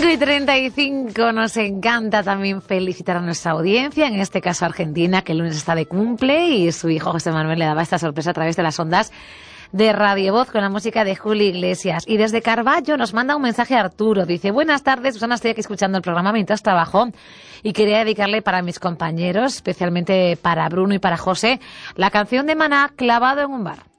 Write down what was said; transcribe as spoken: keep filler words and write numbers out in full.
cinco y treinta y cinco, nos encanta también felicitar a nuestra audiencia, en este caso Argentina, que el lunes está de cumple y su hijo José Manuel le daba esta sorpresa a través de las ondas de Radio Voz con la música de Julio Iglesias. Y desde Carballo nos manda un mensaje a Arturo. Dice: buenas tardes, Susana, estoy aquí escuchando el programa mientras trabajo y quería dedicarle para mis compañeros, especialmente para Bruno y para José, la canción de Maná, Clavado en un bar.